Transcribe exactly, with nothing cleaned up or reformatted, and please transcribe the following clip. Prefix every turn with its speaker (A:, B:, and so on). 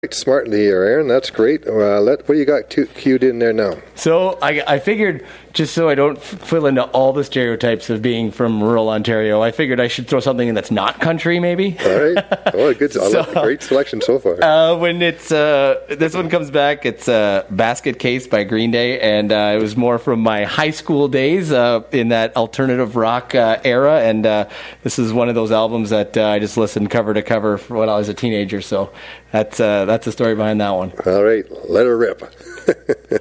A: Smartly here, Aaron. That's great. Uh, let, what do you got cu- cued in there now?
B: So I, I figured, just so I don't f- fill into all the stereotypes of being from rural Ontario, I figured I should throw something in that's not country, maybe.
A: All right. Oh, good. I
B: So,
A: love the great selection so far.
B: Uh, when it's uh, this one comes back, it's uh, Basket Case by Green Day, and uh, it was more from my high school days uh, in that alternative rock uh, era, and uh, this is one of those albums that uh, I just listened cover to cover for when I was a teenager. So that's uh, that's the story behind that one.
A: All right. Let her rip.